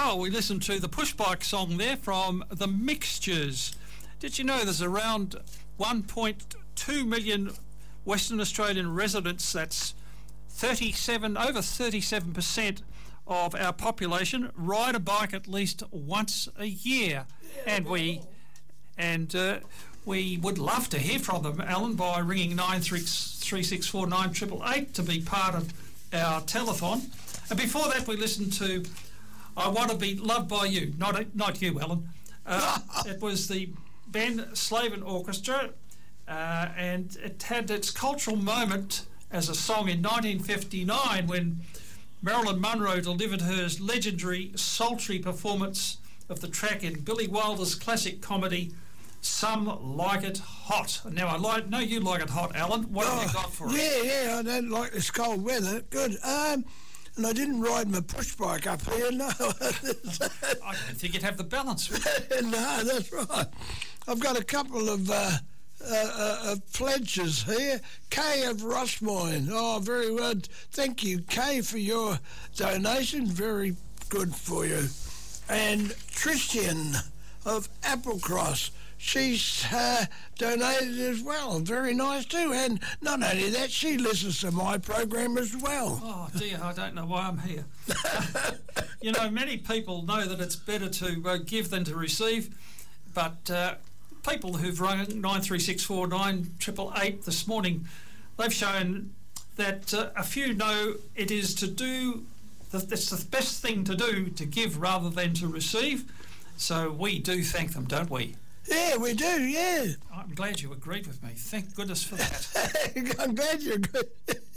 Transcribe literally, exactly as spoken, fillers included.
Well, we listened to the Push Bike song there from The Mixtures. Did you know there's around one point two million Western Australian residents? That's thirty-seven, over thirty-seven percent of our population ride a bike at least once a year. And we and uh, we would love to hear from them, Alan, by ringing nine three six four nine eight eight eight to be part of our telethon. And before that, we listened to I Want to Be Loved by You. Not not you, Alan. Uh, it was the Ben Slavin Orchestra, uh, and it had its cultural moment as a song in nineteen fifty-nine when Marilyn Monroe delivered her legendary sultry performance of the track in Billy Wilder's classic comedy Some Like It Hot. Now, I like, know you like it hot, Alan. What oh, have you got for us? Yeah, yeah, I don't like this cold weather. Good. Um, and I didn't ride my push bike up here, no. I don't think you'd have the balance. No, that's right. I've got a couple of uh, uh, uh, pledges here. Kay of Rossmoyne. Oh, very well. Thank you, Kay, for your donation. Very good for you. And Tristian of Applecross. She's uh, donated as well. Very nice too. And not only that, she listens to my program as well. Oh dear, I don't know why I'm here. You know, many people know that it's better to uh, give than to receive, but uh, people who've rung nine three six four nine eight eight eight this morning, they've shown that uh, a few know it is to do, the, it's the best thing to do to give rather than to receive. So we do thank them, don't we? Yeah, we do, yeah. I'm glad you agreed with me. Thank goodness for that. I'm glad you agreed.